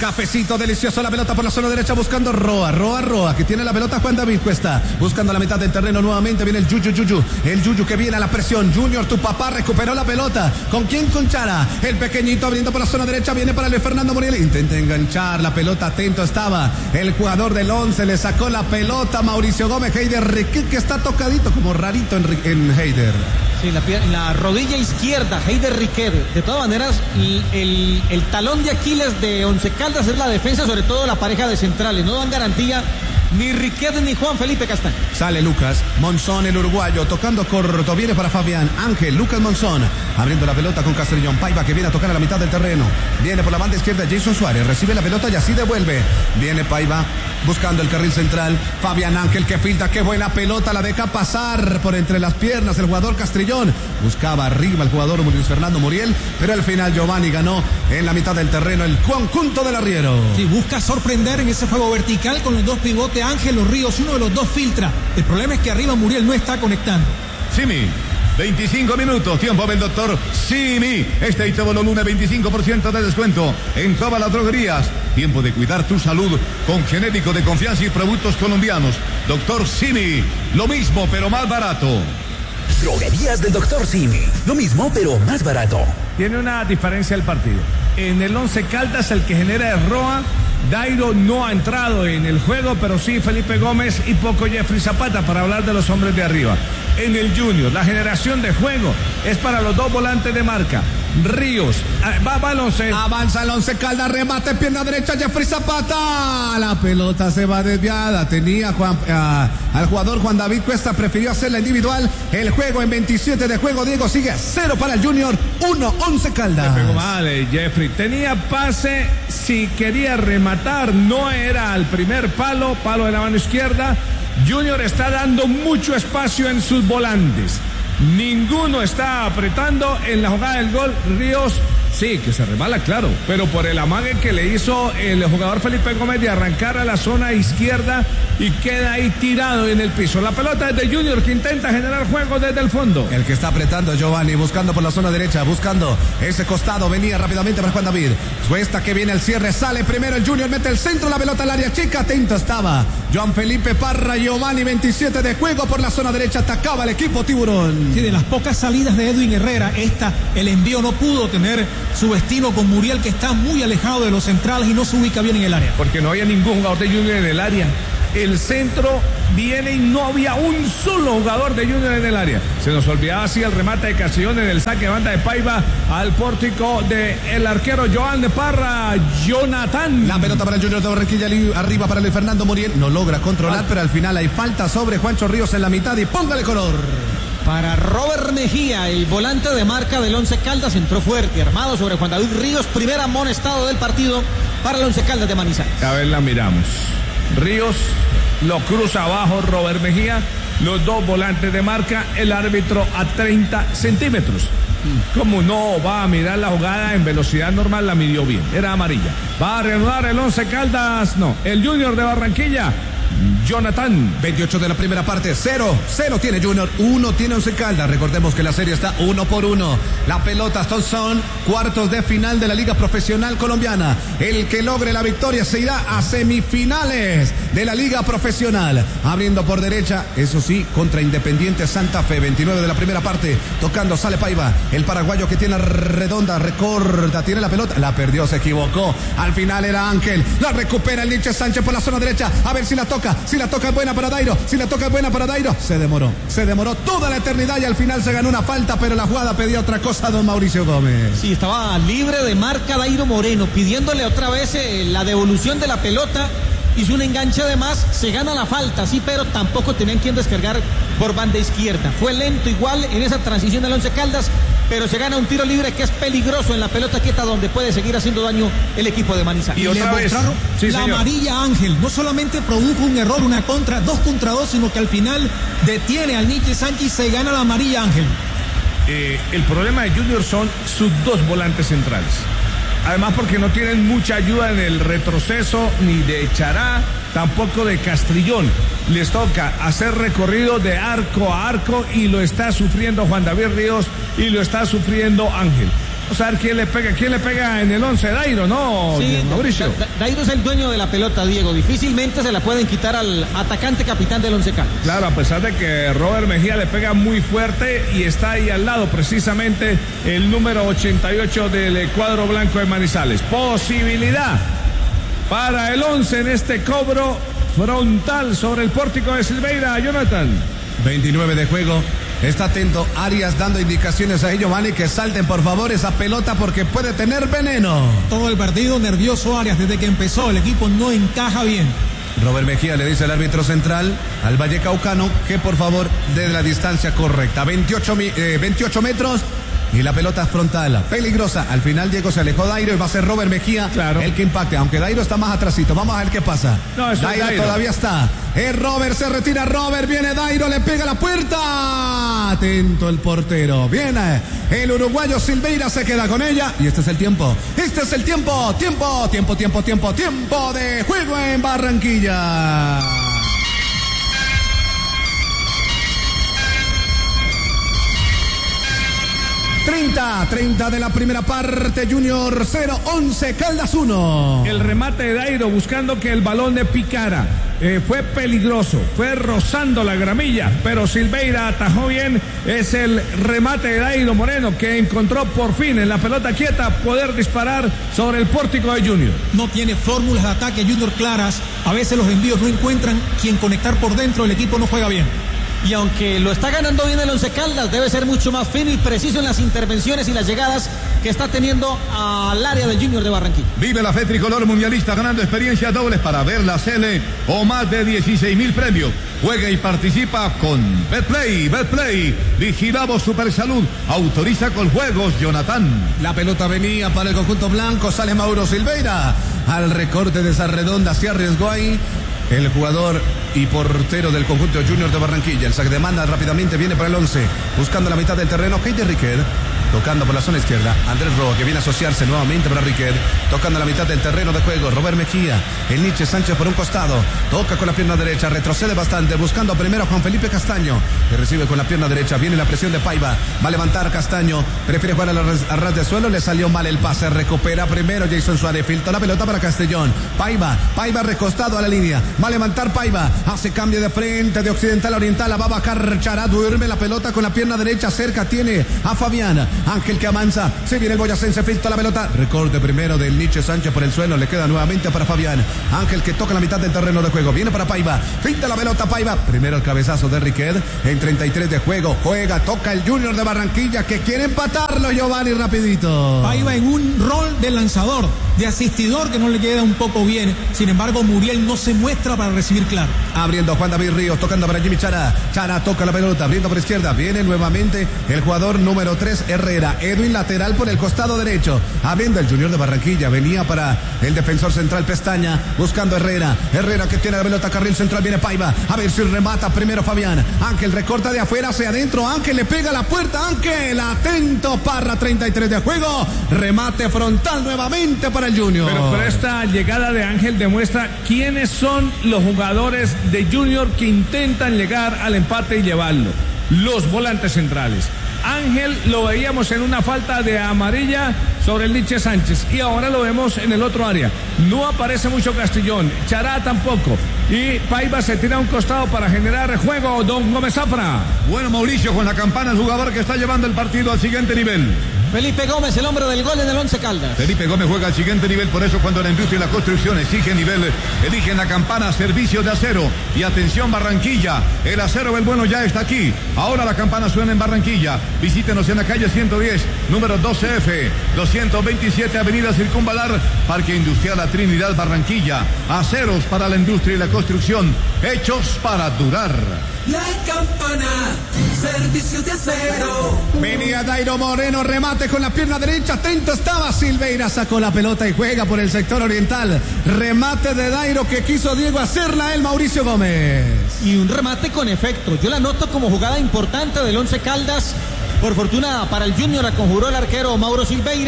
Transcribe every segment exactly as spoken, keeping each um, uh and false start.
Cafecito delicioso, la pelota por la zona derecha buscando Roa, Roa, Roa, que tiene la pelota Juan David Cuesta, buscando la mitad del terreno nuevamente, viene el Yuyu, Yuyu, el Yuyu que viene a la presión, Junior, tu papá recuperó la pelota, ¿con quién? Con Chara, el pequeñito abriendo por la zona derecha, viene para Luis Fernando Muriel, intenta enganchar la pelota, atento estaba el jugador del once, le sacó la pelota Mauricio Gómez, Heider Riquet, que está tocadito como rarito en, en Heider. Sí, la, la rodilla izquierda, Heider Riquet. De todas maneras, el, el, el talón de Aquiles de Once Caldas es la defensa, sobre todo la pareja de centrales. No dan garantía ni Riquet ni Juan Felipe Castaño. Sale Lucas Monzón, el uruguayo, tocando corto, viene para Fabián Ángel, Lucas Monzón, abriendo la pelota con Castrillón, Paiva que viene a tocar a la mitad del terreno, viene por la banda izquierda Jason Suárez, recibe la pelota y así devuelve, viene Paiva buscando el carril central, Fabián Ángel que filtra, qué buena pelota, la deja pasar por entre las piernas el jugador Castrillón, buscaba arriba el jugador Luis Fernando Muriel, pero al final Giovanni ganó en la mitad del terreno el conjunto del arriero. Sí, busca sorprender en ese juego vertical con los dos pivotes, Ángel Los Ríos, uno de los dos filtra, el problema es que arriba Muriel no está conectando. Simi, veinticinco minutos, tiempo del doctor Simi. Este y todo lo lunes, veinticinco por ciento de descuento en todas las droguerías. Tiempo de cuidar tu salud con genérico de confianza y productos colombianos. Doctor Simi, lo mismo pero más barato. Droguerías del doctor Simi, lo mismo pero más barato. Tiene una diferencia el partido. En el Once Caldas el que genera es Roa. Dairo no ha entrado en el juego, pero sí Felipe Gómez y poco Jeffrey Zapata para hablar de los hombres de arriba. En el Junior, la generación de juego es para los dos volantes de marca. Ríos, va, va el once. Avanza el Once Caldas, remate, pierna derecha, Jeffrey Zapata. La pelota se va desviada. Tenía Juan, uh, al jugador Juan David Cuesta, prefirió hacerla individual. El juego en veintisiete de juego, Diego, sigue cero para el Junior, uno, Once Caldas. Le pegó mal, eh, Jeffrey. Tenía pase, si quería rematar, no era al primer palo, palo de la mano izquierda. Junior está dando mucho espacio en sus volantes. Ninguno está apretando en la jugada del gol. Ríos, sí, que se resbala, claro, pero por el amague que le hizo el jugador Felipe Gómez de arrancar a la zona izquierda y queda ahí tirado en el piso. La pelota es de Junior que intenta generar juego desde el fondo. El que está apretando Giovanni, buscando por la zona derecha, buscando ese costado, venía rápidamente para Juan David. Cuesta que viene el cierre, sale primero el Junior, mete el centro, la pelota al área chica, atento estaba Joan Felipe Parra, Giovanni, veintisiete de juego por la zona derecha, atacaba el equipo Tiburón. Sí, de las pocas salidas de Edwin Herrera, esta, el envío no pudo tener su destino con Muriel, que está muy alejado de los centrales y no se ubica bien en el área. Porque no había ningún jugador de Junior en el área. El centro viene y no había un solo jugador de Junior en el área. Se nos olvidaba así el remate de Castellón en el saque de banda de Paiva al pórtico del arquero Joan de Parra, Jonathan. La pelota para el Junior de Barranquilla, arriba para Luis Fernando Muriel. No logra controlar, ah. pero al final hay falta sobre Juancho Ríos en la mitad y póngale color. Para Robert Mejía, el volante de marca del Once Caldas, entró fuerte, armado sobre Juan David Ríos, primer amonestado del partido para el Once Caldas de Manizales. A ver, la miramos. Ríos lo cruza abajo Robert Mejía, los dos volantes de marca, el árbitro a treinta centímetros. Como no va a mirar la jugada en velocidad normal, la midió bien, era amarilla. Va a reanudar el Once Caldas, no, el Junior de Barranquilla. Jonathan, veintiocho de la primera parte, cero, cero tiene Junior, uno tiene Once Caldas. Recordemos que la serie está uno por uno. La pelota, estos son cuartos de final de la Liga Profesional Colombiana. El que logre la victoria se irá a semifinales de la Liga Profesional. Abriendo por derecha, eso sí, contra Independiente Santa Fe. veintinueve de la primera parte, tocando, sale Paiva, el paraguayo que tiene redonda, recorta, tiene la pelota, la perdió, se equivocó. Al final era Ángel, la recupera el Nietzsche Sánchez por la zona derecha, a ver si la toca. Si la toca es buena para Dairo, si la toca es buena para Dairo, se demoró, se demoró toda la eternidad y al final se ganó una falta, pero la jugada pedía otra cosa don Mauricio Gómez. Sí, estaba libre de marca Dairo Moreno, pidiéndole otra vez eh, la devolución de la pelota, hizo un enganche de más, se gana la falta, sí, pero tampoco tenían quien descargar por banda izquierda. Fue lento igual en esa transición del Once Caldas, pero se gana un tiro libre que es peligroso en la pelota quieta donde puede seguir haciendo daño el equipo de Manizales. Y, y le mostraron sí, la señor. amarilla Ángel, no solamente produjo un error, una contra, dos contra dos, sino que al final detiene al Nietzsche Sánchez y se gana la amarilla Ángel. Eh, el problema de Junior son sus dos volantes centrales. Además porque no tienen mucha ayuda en el retroceso ni de Chará, tampoco de Castrillón. Les toca hacer recorrido de arco a arco y lo está sufriendo Juan David Ríos y lo está sufriendo Ángel. Vamos a ver quién le pega, quién le pega en el once. Dairo, ¿no, sí, Mauricio? Da, da, Dairo es el dueño de la pelota, Diego. Difícilmente se la pueden quitar al atacante capitán del Once Caldas. Claro, a pesar de que Robert Mejía le pega muy fuerte y está ahí al lado precisamente el número ochenta y ocho del cuadro blanco de Manizales. Posibilidad para el once en este cobro frontal sobre el pórtico de Silveira, Jonathan. veintinueve de juego. Está atento Arias dando indicaciones a Giovanni que salten por favor esa pelota porque puede tener veneno. Todo el partido nervioso Arias desde que empezó. El equipo no encaja bien. Robert Mejía le dice al árbitro central, al Vallecaucano, que por favor dé la distancia correcta. veintiocho, eh, veintiocho metros. Y la pelota frontal, peligrosa. Al final Diego se alejó Dairo y va a ser Robert Mejía claro. el que impacte. Aunque Dairo está más atrasito. Vamos a ver qué pasa. No, Dairo, Dairo todavía está. Es Robert, se retira Robert. Viene Dairo, le pega la puerta. Atento el portero. Viene el uruguayo Silveira, se queda con ella. Y este es el tiempo. Este es el tiempo. Tiempo, tiempo, tiempo, tiempo. Tiempo de juego en Barranquilla. treinta, treinta de la primera parte, Junior cero, once, Caldas uno. El remate de Dairo buscando que el balón le picara. Eh, fue peligroso, fue rozando la gramilla, pero Silveira atajó bien. Es el remate de Dairo Moreno que encontró por fin en la pelota quieta poder disparar sobre el pórtico de Junior. No tiene fórmulas de ataque Junior claras. A veces los envíos no encuentran quien conectar por dentro, el equipo no juega bien. Y aunque lo está ganando bien el Once Caldas, debe ser mucho más fino y preciso en las intervenciones y las llegadas que está teniendo al área del Junior de Barranquilla. Vive la fe tricolor mundialista ganando experiencias dobles para ver la Cele o más de dieciséis mil premios. Juega y participa con Betplay. Betplay, vigilamos Supersalud. Autoriza con juegos, Jonathan. La pelota venía para el conjunto blanco, sale Mauro Silveira. Al recorte de esa redonda se arriesgó ahí el jugador y portero del conjunto Junior de Barranquilla. El saque de manda rápidamente viene para el once, buscando la mitad del terreno. Heide Riquet, tocando por la zona izquierda. Andrés Roa, que viene a asociarse nuevamente para Riquet, tocando la mitad del terreno de juego. Robert Mejía, el Nietzsche Sánchez por un costado, toca con la pierna derecha, retrocede bastante, buscando primero a Juan Felipe Castaño, que recibe con la pierna derecha. Viene la presión de Paiva, va a levantar Castaño, prefiere jugar a, la, a ras de suelo, le salió mal el pase, recupera primero Jason Suárez, filtra la pelota para Castellón. Paiva, Paiva recostado a la línea, va a levantar Paiva, hace cambio de frente de occidental a oriental, la va a bajar Chará, duerme la pelota con la pierna derecha, cerca tiene a Fabián Ángel que avanza, se viene el boyacense, filtra la pelota, recorte primero del Nietzsche Sánchez por el suelo, le queda nuevamente para Fabián Ángel que toca la mitad del terreno de juego, viene para Paiva, filtra la pelota Paiva, primero el cabezazo de Riquet, en treinta y tres de juego, juega, toca el Junior de Barranquilla que quiere empatarlo, Giovanni, rapidito. Paiva en un rol de lanzador, de asistidor que no le queda un poco bien, sin embargo Muriel no se muestra para recibir claro. Abriendo Juan David Ríos, tocando para Jimmy Chará, Chará toca la pelota, abriendo por izquierda, viene nuevamente el jugador número tres Herrera, Edwin lateral por el costado derecho, abriendo el Junior de Barranquilla, venía para el defensor central Pestaña, buscando Herrera, Herrera que tiene la pelota, carril central, viene Paiva, a ver si remata primero Fabián, Ángel recorta de afuera hacia adentro, Ángel le pega la puerta, Ángel, atento Parra, treinta y tres de juego, remate frontal nuevamente para el Junior. Pero, pero esta llegada de Ángel demuestra quiénes son los jugadores de Junior que intentan llegar al empate y llevarlo, los volantes centrales. Ángel lo veíamos en una falta de amarilla sobre el Nietzsche Sánchez y ahora lo vemos en el otro área. No aparece mucho Castellón, Chará tampoco y Paiva se tira a un costado para generar juego. Don Gómez Zafra. Bueno, Mauricio, con la campana el jugador que está llevando el partido al siguiente nivel. Felipe Gómez, el hombre del gol en el Once Caldas. Felipe Gómez juega al siguiente nivel, por eso cuando la industria y la construcción exige nivel, eligen la campana, servicio de acero. Y atención Barranquilla, el acero del bueno ya está aquí. Ahora la campana suena en Barranquilla. Visítenos en la calle ciento diez, número doce F, doscientos veintisiete Avenida Circunvalar, Parque Industrial La Trinidad, Barranquilla. Aceros para la industria y la construcción, hechos para durar. La campana, servicio de acero. Venía Dairo Moreno, remate con la pierna derecha, atento estaba Silveira, sacó la pelota y juega por el sector oriental. Remate de Dairo que quiso Diego hacerla el Mauricio Gómez. Y un remate con efecto, yo la noto como jugada importante del Once Caldas. Por fortuna para el Junior la conjuró el arquero Mauro Silveira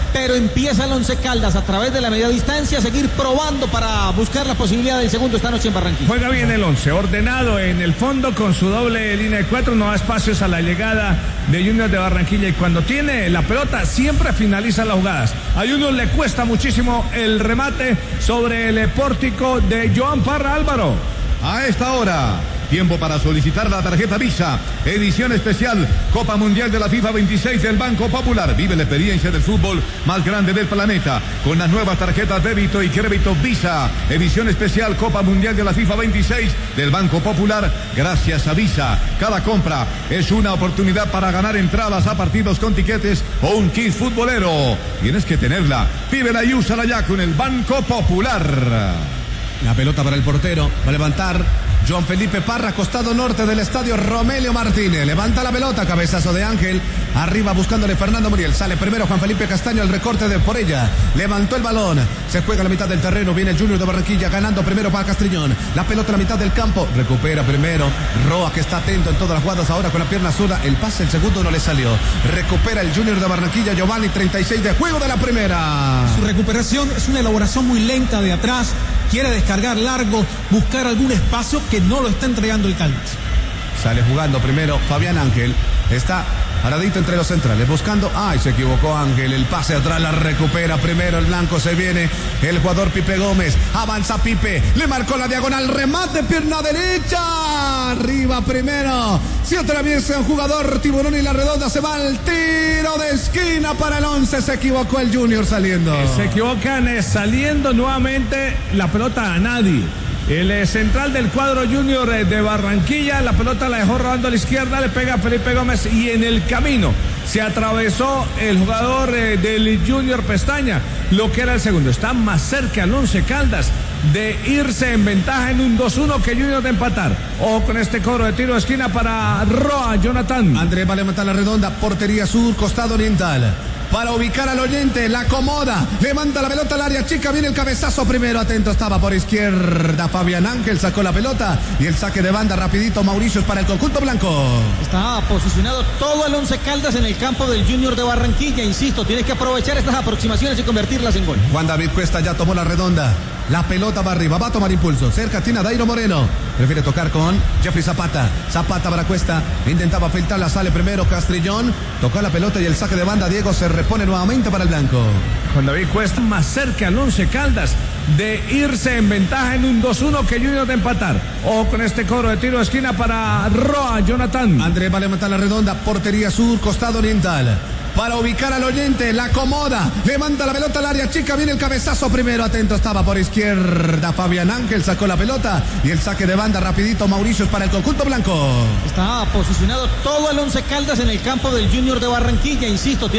pero empieza el Once Caldas a través de la media distancia a seguir probando para buscar la posibilidad del segundo esta noche en Barranquilla. Juega bien el once, ordenado en el fondo con su doble línea de cuatro, no da espacios a la llegada de Junior de Barranquilla y cuando tiene la pelota siempre finaliza las jugadas. A Junior le cuesta muchísimo el remate sobre el pórtico de Joan Parra. Álvaro. A esta hora, tiempo para solicitar la tarjeta Visa, edición especial Copa Mundial de la FIFA veintiséis del Banco Popular. Vive la experiencia del fútbol más grande del planeta con las nuevas tarjetas débito y crédito Visa, edición especial Copa Mundial de la FIFA veintiséis del Banco Popular. Gracias a Visa, cada compra es una oportunidad para ganar entradas a partidos con tiquetes o un kit futbolero. Tienes que tenerla. Vívela y úsala ya con el Banco Popular. La pelota para el portero, va a levantar Joan Felipe Parra, costado norte del estadio Romelio Martínez. Levanta la pelota, cabezazo de Ángel. Arriba buscándole Fernando Muriel. Sale primero Juan Felipe Castaño, el recorte de por ella. Levantó el balón. Se juega a la mitad del terreno. Viene el Junior de Barranquilla ganando primero para Castrillón. La pelota a la mitad del campo. Recupera primero Roa, que está atento en todas las jugadas ahora con la pierna zurda. El pase, el segundo no le salió. Recupera el Junior de Barranquilla. Giovanni, treinta y seis de juego de la primera. Su recuperación es una elaboración muy lenta de atrás. Quiere descargar largo, buscar algún espacio que no lo está entregando el Caldas. Sale jugando primero Fabián Ángel. Está paradito entre los centrales, buscando. Ay, se equivocó Ángel. El pase atrás la recupera primero el blanco. Se viene el jugador Pipe Gómez. Avanza Pipe. Le marcó la diagonal. Remate, pierna derecha. Arriba primero. Si atraviesa un jugador Tiburón y la redonda, se va al tiro de esquina para el once. Se equivocó el Junior saliendo. Eh, se equivocan eh, saliendo nuevamente la pelota a nadie. El eh, central del cuadro Junior eh, de Barranquilla, la pelota la dejó rodando a la izquierda, le pega a Felipe Gómez y en el camino se atravesó el jugador eh, del Junior Pestaña, lo que era el segundo. Está más cerca el Once Caldas de irse en ventaja en un dos uno que Junior de empatar. Ojo con este cobro de tiro de esquina para Roa, Jonathan. Andrés va a levantar la redonda, portería sur, costado oriental. Para ubicar al oyente, la acomoda, levanta la pelota al área chica, viene el cabezazo primero, atento estaba por izquierda Fabián Ángel, sacó la pelota y el saque de banda rapidito Mauricio para el conjunto blanco. Está posicionado todo el Once Caldas en el campo del Junior de Barranquilla, insisto, tienes que aprovechar estas aproximaciones y convertirlas en gol. Juan David Cuesta ya tomó la redonda. La pelota va arriba, va a tomar impulso. Cerca tiene a Dairo Moreno. Prefiere tocar con Jeffrey Zapata. Zapata para Cuesta. Intentaba filtrarla, sale primero Castrillón. Tocó la pelota y el saque de banda. Diego se repone nuevamente para el blanco. Juan David Cuesta más cerca al Once Caldas de irse en ventaja en un dos uno que Junior de empatar. Ojo con este cobro de tiro de esquina para Roa, Jonathan. Andrés va a levantar la redonda. Portería sur, costado oriental. Para ubicar al oyente, la acomoda, levanta la pelota al área chica, viene el cabezazo primero, atento estaba por izquierda Fabián Ángel, sacó la pelota y el saque de banda rapidito Mauricio para el conjunto blanco. Está posicionado todo el Once Caldas en el campo del Junior de Barranquilla, insisto,